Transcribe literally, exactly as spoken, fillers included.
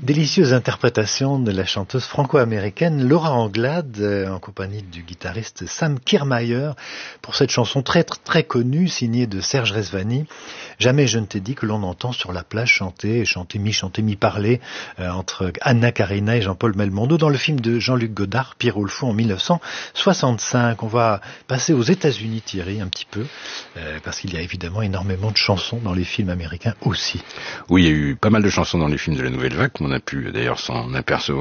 Délicieuse interprétation de la chanteuse franco-américaine Laura Anglade euh, en compagnie du guitariste Sam Kirmayer pour cette chanson très très, très connue signée de Serge Rezvani. Jamais je ne t'ai dit que l'on entend sur la plage chanter, chanter mi-chanter mi-parler euh, entre Anna Karina et Jean-Paul Belmondo dans le film de Jean-Luc Godard, Pierrot le Fou en mille neuf cent soixante-cinq. On va passer aux États-Unis, Thierry, un petit peu, euh, parce qu'il y a évidemment énormément de chansons dans les films américains aussi. Oui, il y a eu pas mal de chansons dans les films de la Nouvelle Vague, on a pu d'ailleurs s'en apercevoir.